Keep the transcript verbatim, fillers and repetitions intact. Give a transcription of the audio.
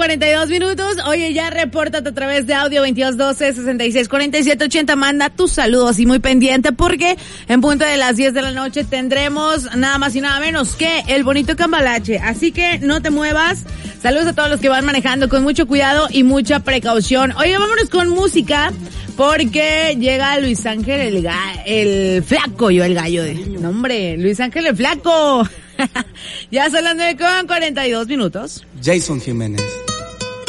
cuarenta y dos minutos. Oye, ya repórtate a través de audio veintidós doce sesenta y seis cuarenta y siete ochenta. Manda tus saludos y muy pendiente porque en punto de las diez de la noche tendremos nada más y nada menos que el bonito cambalache. Así que no te muevas. Saludos a todos los que van manejando con mucho cuidado y mucha precaución. Oye, vámonos con música porque llega Luis Ángel el, ga- el flaco, yo el gallo de... No, hombre, Luis Ángel el flaco. Ya son las nueve con cuarenta y dos minutos. Jason Jiménez.